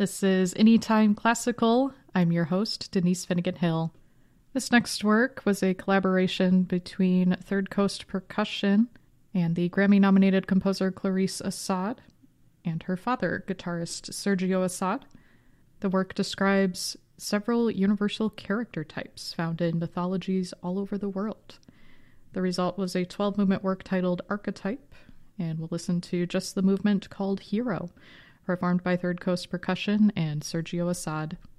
This is Anytime Classical. I'm your host, Denise Finnegan Hill. This next work was a collaboration between Third Coast Percussion and the Grammy-nominated composer Clarice Assad and her father, guitarist Sergio Assad. The work describes several universal character types found in mythologies all over the world. The result was a 12-movement work titled Archetype, and we'll listen to just the movement called Hero, performed by Third Coast Percussion and Sergio Assad.